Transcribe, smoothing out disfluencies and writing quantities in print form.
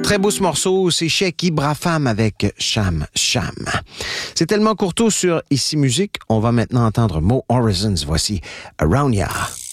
Très beau ce morceau, c'est Cheikh Ibrahim avec Cham Cham. C'est tellement courtois sur Ici Musique, on va maintenant entendre Mo Horizons. Voici Around Ya.